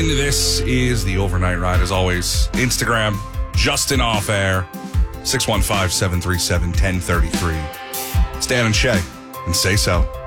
This is the Overnight Ride. As always, Instagram, Justin Off Air, 615-737-1033. Stan and Shay, and say so.